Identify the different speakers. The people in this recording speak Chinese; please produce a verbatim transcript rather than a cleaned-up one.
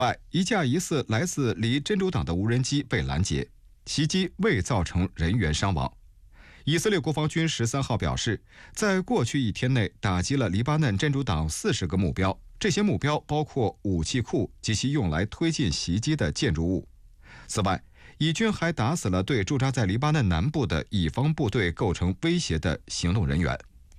Speaker 1: 外，一架疑似来自离真主党的无人机被拦截，袭击未造成人员伤亡。以色列国防军十三号表示，在过去一天内打击了黎巴嫩真主党四十个目标，这些目标包括武器库及其用来推进袭击的建筑物。此外，以军还打死了对驻扎在黎巴嫩南部的以方部队构成威胁的行动人员。